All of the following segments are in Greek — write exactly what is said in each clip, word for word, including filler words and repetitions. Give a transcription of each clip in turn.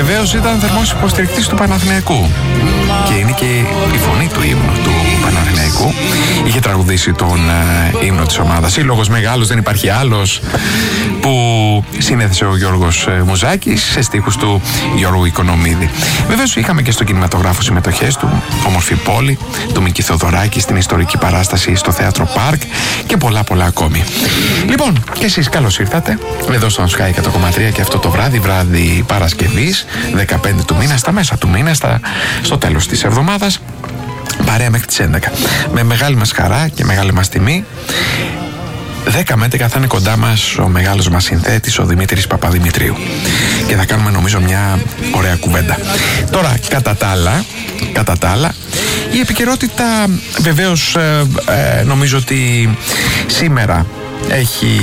Βεβαίως ήταν θερμός υποστηρικτής του Παναθηναϊκού και είναι και η φωνή του ύμνου του Παναθηναϊκού. Είχε τραγουδήσει τον uh, ύμνο της ομάδας. Σύλλογος μεγάλος, δεν υπάρχει άλλος, που συνέθεσε ο Γιώργος uh, Μουζάκης σε στίχους του Γιώργου Οικονομίδη. Βεβαίως είχαμε και στο κινηματογράφο συμμετοχές του, Όμορφη Πόλη, του Μίκη Θοδωράκη, στην ιστορική παράσταση στο Θέατρο Πάρκ και πολλά πολλά ακόμη. Λοιπόν, και εσείς καλώς ήρθατε εδώ στο Sky εκατό κόμμα τρία και αυτό το βράδυ, βράδυ Παρασκευής, δεκαπέντε του μήνα, στα μέσα του μήνα, στα, στο τέλος της εβδομάδας, παρέα μέχρι τις έντεκα. Με μεγάλη μας χαρά και μεγάλη μας τιμή, δέκα με έντεκα θα είναι κοντά μας ο μεγάλος μας συνθέτης, ο Δημήτρης Παπαδημητρίου, και θα κάνουμε νομίζω μια ωραία κουβέντα. Τώρα, κατά τα άλλα, κατά τα άλλα η επικαιρότητα βεβαίως ε, ε, νομίζω ότι σήμερα έχει,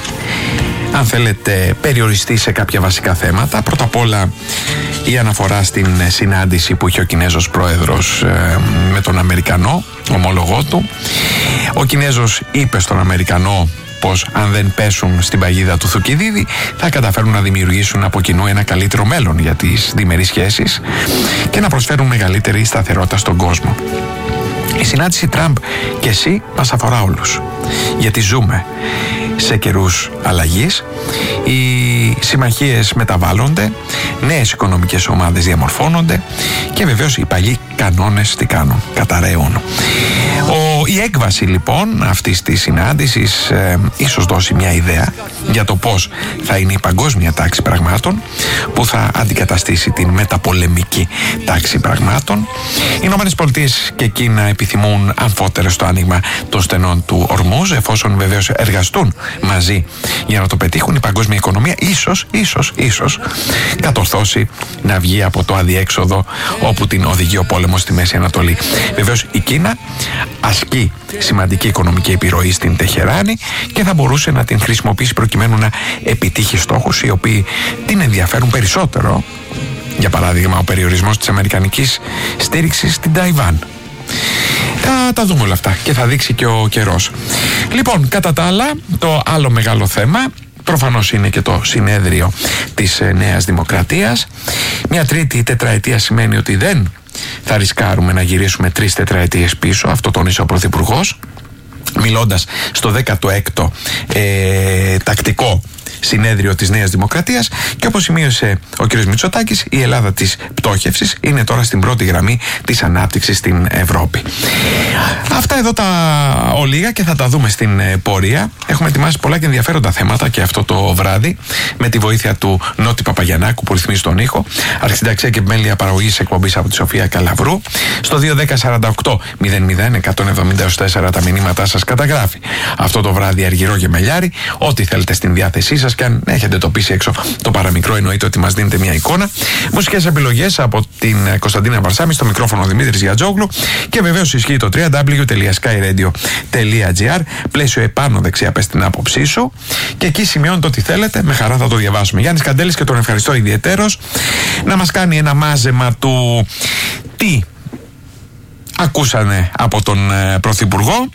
αν θέλετε, περιοριστεί σε κάποια βασικά θέματα. Πρώτα απ' όλα η αναφορά στην συνάντηση που είχε ο Κινέζος πρόεδρος ε, με τον Αμερικανό ομόλογό του. Ο Κινέζος είπε στον Αμερικανό πως αν δεν πέσουν στην παγίδα του Θουκυδίδη θα καταφέρουν να δημιουργήσουν από κοινού ένα καλύτερο μέλλον για τις διμερείς σχέσεις και να προσφέρουν μεγαλύτερη σταθερότητα στον κόσμο. Η συνάντηση Τραμπ και εσύ μας αφορά όλους, γιατί ζούμε σε καιρούς αλλαγής, οι συμμαχίες μεταβάλλονται, νέες οικονομικές ομάδες διαμορφώνονται και βεβαίως οι παλιοί κανόνες τι κάνουν, καταραίουν. Ο, η έκβαση λοιπόν αυτής της συνάντησης ε, ίσως δώσει μια ιδέα για το πώς θα είναι η παγκόσμια τάξη πραγμάτων που θα αντικαταστήσει την μεταπολεμική τάξη πραγμάτων. Οι Ηνωμένες Πολιτείες και Κίνα επιθυμούν αμφότερες στο άνοιγμα των στενών του Ορμούζ, εφόσον βεβαίως εργαστούν μαζί για να το πετύχουν. Η παγκόσμια οικονομία ίσως, ίσως, ίσως κατορθώσει να βγει από το αδιέξοδο όπου την οδηγεί ο πόλεμος στη Μέση Ανατολή. Βεβαίως η Κίνα ασκεί σημαντική οικονομική επιρροή στην Τεχεράνη και θα μπορούσε να την χρησιμοποιήσει προκειμένου να επιτύχει στόχους οι οποίοι την ενδιαφέρουν περισσότερο. Για παράδειγμα, ο περιορισμός της αμερικανικής στήριξης στην Ταϊβάν. Θα τα δούμε όλα αυτά και θα δείξει και ο καιρός. Λοιπόν, κατά τα άλλα, το άλλο μεγάλο θέμα προφανώς είναι και το συνέδριο της Νέας Δημοκρατίας. Μια τρίτη τετραετία σημαίνει ότι δεν θα ρισκάρουμε να γυρίσουμε τρεις τετραετίες πίσω. Αυτό τόνισε ο Πρωθυπουργός, μιλώντας στο δέκατο έκτο ε, τακτικό συνέδριο της Νέας Δημοκρατίας, και όπως σημείωσε ο κ. Μητσοτάκης, η Ελλάδα της πτώχευσης είναι τώρα στην πρώτη γραμμή της ανάπτυξης στην Ευρώπη. Αυτά εδώ τα ολίγα και θα τα δούμε στην πορεία. Έχουμε ετοιμάσει πολλά και ενδιαφέροντα θέματα και αυτό το βράδυ, με τη βοήθεια του Νότι Παπαγιαννάκου που ρυθμίζει τον ήχο, αρχισυνταξία και επιμέλεια παραγωγής εκπομπής από τη Σοφία Καλαβρού. Στο δύο δέκα σαράντα οκτώ μηδέν μηδέν εκατόν εβδομήντα τέσσερα τα μηνύματά σας καταγράφει αυτό το βράδυ Αργυρό και Μελιάρη. Ό,τι θέλετε στην διάθεσή σας, και αν έχετε τοπίσει έξω το παραμικρό, εννοείται ότι μας δίνετε μια εικόνα. Μουσικές επιλογές από την Κωνσταντίνα Βαρσάμι, στο μικρόφωνο Δημήτρης Γιατζόγλου, και βεβαίως ισχύει το double-u double-u double-u τελεία sky radio τελεία gr, πλαίσιο επάνω δεξιά, πες την άποψή σου, και εκεί σημειώνετε ό,τι θέλετε, με χαρά θα το διαβάσουμε. Γιάννης Καντέλης, και τον ευχαριστώ ιδιαιτέρως, να μας κάνει ένα μάζεμα του τι ακούσανε από τον Πρωθυπουργό.